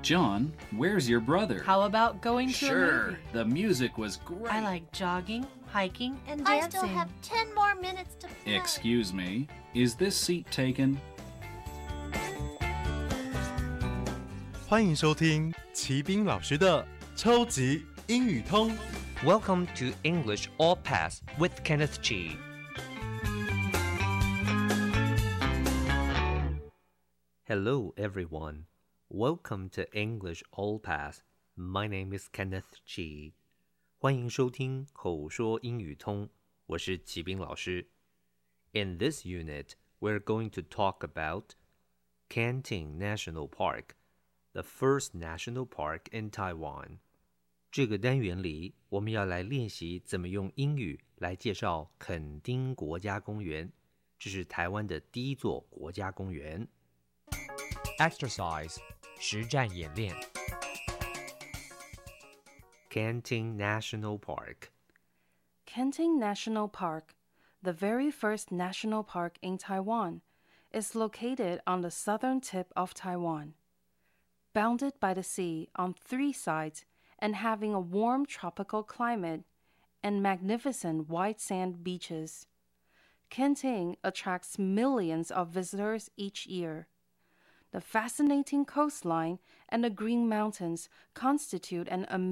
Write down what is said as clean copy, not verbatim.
John, where's your brother? How about going to a Sure, movie? the music was great. I like jogging, hiking, and I dancing. still have 10 more minutes to play. Excuse me, is this seat taken? 欢迎收听齐斌老师的超级英语通。 Welcome to English All Pass with Kenneth Chi. Hello, everyone. Welcome to English All Pass. My name is Kenneth Chi. 欢迎收听口说英语通，我是齐斌老师。In this unit, we're going to talk about Kenting National Park, the first national park in Taiwan. 这个单元里，我们要来练习怎么用英语来介绍垦丁国家公园，这是台湾的第一座国家公园。 Exercise 实战演练 Kenting National Park. Kenting National Park, the very first national park in Taiwan, is located on the southern tip of Taiwan. Bounded by the sea on three sides and having a warm tropical climate and magnificent white sand beaches, Kenting attracts millions of visitors each year. The fascinating coastline and the green mountains constitute an